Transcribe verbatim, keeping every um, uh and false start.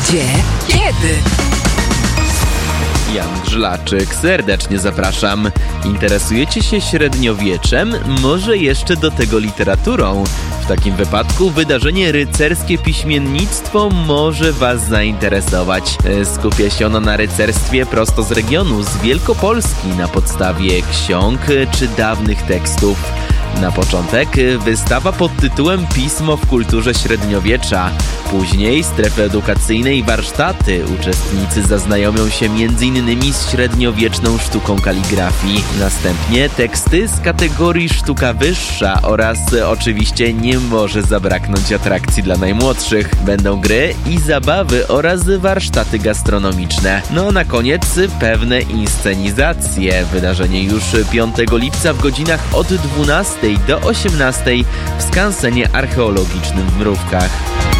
Gdzie? Kiedy? Jan Żlaczyk, serdecznie zapraszam. Interesujecie się średniowieczem? Może jeszcze do tego literaturą? W takim wypadku wydarzenie rycerskie piśmiennictwo może Was zainteresować. Skupia się ono na rycerstwie prosto z regionu, z Wielkopolski, na podstawie ksiąg czy dawnych tekstów. Na początek wystawa pod tytułem Pismo w kulturze średniowiecza. Później strefy edukacyjne i warsztaty. Uczestnicy zaznajomią się między innymi z średniowieczną sztuką kaligrafii. Następnie teksty z kategorii sztuka wyższa oraz oczywiście nie może zabraknąć atrakcji dla najmłodszych. Będą gry i zabawy oraz warsztaty gastronomiczne. No a na koniec pewne inscenizacje. Wydarzenie już piątego lipca w godzinach od dwunastej do osiemnastej w skansenie archeologicznym w Mrówkach.